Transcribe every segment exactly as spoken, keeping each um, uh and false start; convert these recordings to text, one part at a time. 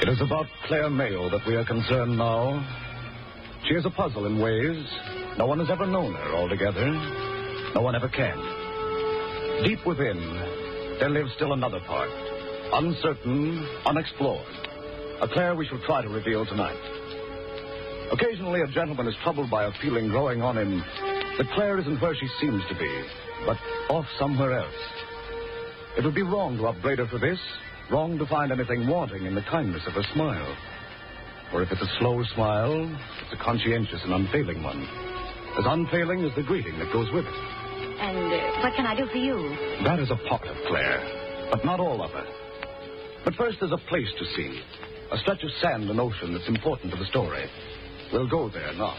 It is about Claire Mayo that we are concerned now. She is a puzzle in ways. No one has ever known her altogether. No one ever can. Deep within, there lives still another part. Uncertain, unexplored. A Claire we shall try to reveal tonight. Occasionally, a gentleman is troubled by a feeling growing on him that Claire isn't where she seems to be, but off somewhere else. It would be wrong to upbraid her for this, wrong to find anything wanting in the kindness of her smile. For if it's a slow smile, it's a conscientious and unfailing one. As unfailing as the greeting that goes with it. And uh, what can I do for you? That is a part of Claire, but not all of her. But first, there's a place to see. A stretch of sand and ocean that's important to the story. We'll go there now.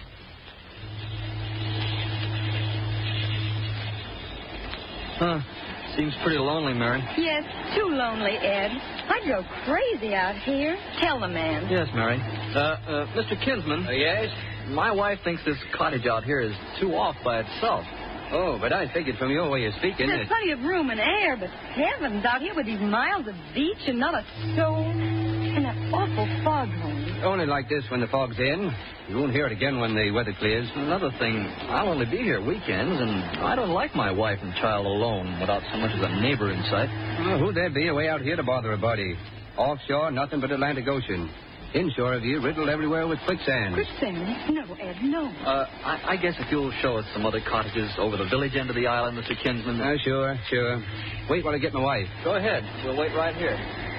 Huh. Seems pretty lonely, Mary. Yes, too lonely, Ed. I'd go crazy out here. Tell the man. Yes, Mary. Uh, uh, Mister Kinsman. Uh, yes? My wife thinks this cottage out here is too off by itself. Oh, but I figured from your way of speaking... There's it... plenty of room and air, but heavens, out here with these miles of beach and not a soul. And that awful foghorn. Only like this when the fog's in. You won't hear it again when the weather clears. Another thing, I'll only be here weekends, and I don't like my wife and child alone without so much as a neighbor in sight. Well, who'd there be away out here to bother a body? Offshore, nothing but Atlantic Ocean. Inshore of you, riddled everywhere with quicksand. Quicksand? No, Ed, no. Uh, I, I guess if you'll show us some other cottages over the village end of the island, Mister Kinsman. Uh, sure, sure. Wait while I get my wife. Go ahead. We'll wait right here.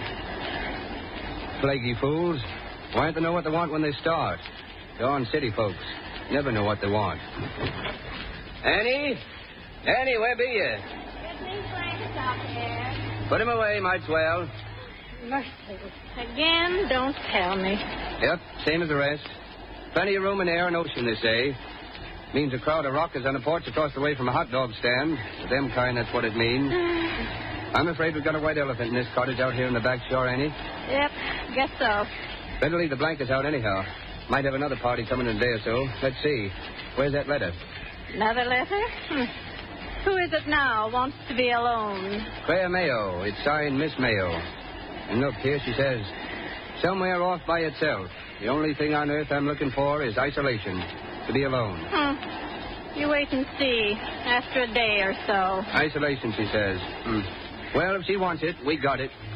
Flaky fools. Why don't they know what they want when they start? Darn city folks. Never know what they want. Annie? Annie, where be you? Get these blankets out there. Put 'em away, might swell. Mercy. Again, don't tell me. Yep, same as the rest. Plenty of room and air and ocean, they say. Means a crowd of rockers on a porch across the way from a hot dog stand. For them kind, that's what it means. I'm afraid we've got a white elephant in this cottage out here in the back shore, Annie. Yep, guess so. Better leave the blankets out anyhow. Might have another party coming in a day or so. Let's see. Where's that letter? Another letter? Hmm. Who is it now wants to be alone? Claire Mayo. It's signed Miss Mayo. And look, here she says, somewhere off by itself. The only thing on earth I'm looking for is isolation. To be alone. Hmm. You wait and see. After a day or so. Isolation, she says. Hmm. Well, if she wants it, we got it.